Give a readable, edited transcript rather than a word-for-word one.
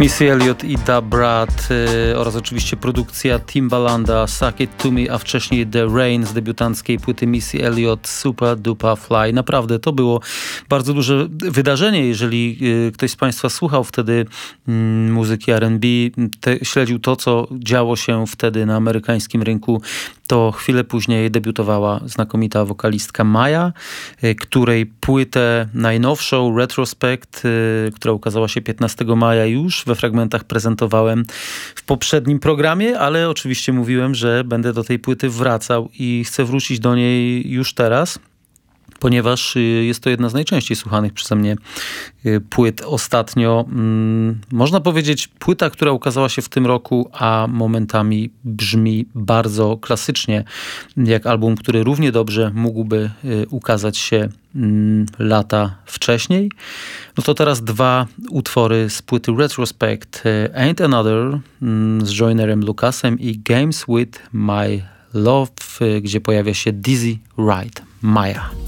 Missy Elliott i Da Brat oraz oczywiście produkcja Timbalanda Suck It To Me, a wcześniej The Rain z debiutanckiej płyty Missy Elliott Super Duper Fly. Naprawdę to było bardzo duże wydarzenie, jeżeli ktoś z Państwa słuchał wtedy muzyki R&B, śledził to, co działo się wtedy na amerykańskim rynku, to chwilę później debiutowała znakomita wokalistka Maya, której płytę najnowszą, Retrospect, która ukazała się 15 maja już, we fragmentach prezentowałem w poprzednim programie, ale oczywiście mówiłem, że będę do tej płyty wracał i chcę wrócić do niej już teraz, ponieważ jest to jedna z najczęściej słuchanych przeze mnie płyt ostatnio. Można powiedzieć, płyta, która ukazała się w tym roku, a momentami brzmi bardzo klasycznie, jak album, który równie dobrze mógłby ukazać się lata wcześniej. No to teraz dwa utwory z płyty Retrospect. Ain't Another z Joynerem Lucasem i Games With My Love, gdzie pojawia się Dizzy Wright. Maya.